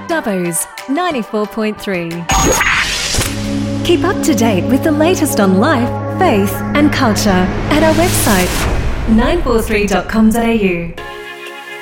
Dubbo's 94.3. Keep up to date with the latest on life, faith and culture at our website 943.com.au.